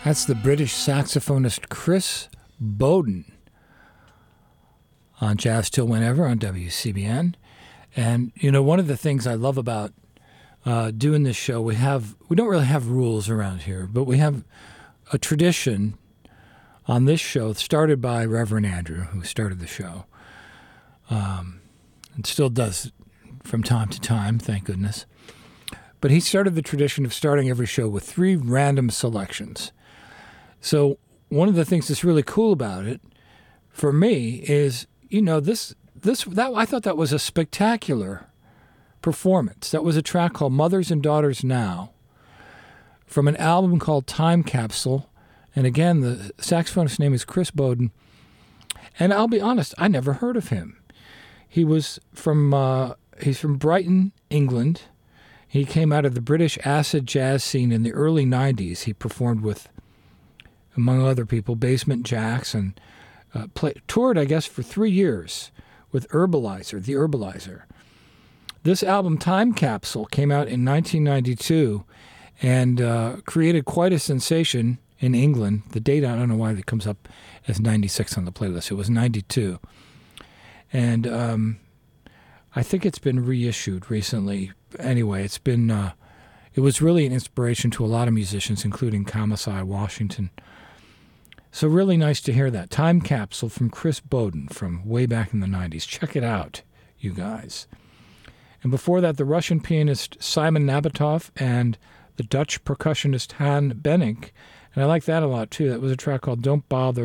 That's the British saxophonist Chris Bowden on Jazz Till Whenever on WCBN. And, you know, one of the things I love about doing this show, we don't really have rules around here, but we have a tradition on this show started by Reverend Andrew, who started the show, and still does from time to time, thank goodness. But he started the tradition of starting every show with 3 random selections. So one of the things that's really cool about it, for me, is, you know, that I thought that was a spectacular performance. That was a track called Mothers and Daughters Now from an album called Time Capsule. And again, the saxophonist's name is Chris Bowden. And I'll be honest, I never heard of him. He's from Brighton, England. He came out of the British acid jazz scene in the early 90s. He performed with, among other people, Basement Jaxx, and toured, I guess, for 3 years with the Herbalizer. This album, Time Capsule, came out in 1992 and created quite a sensation in England. The date, I don't know why it comes up as 96 on the playlist. It was 92. And I think it's been reissued recently. Anyway, it was really an inspiration to a lot of musicians, including Kamasai Washington. So really nice to hear that. Time Capsule from Chris Bowden from way back in the 90s. Check it out, you guys. And before that, the Russian pianist Simon Nabokov and the Dutch percussionist Han Benink. And I like that a lot, too. That was a track called Don't Bother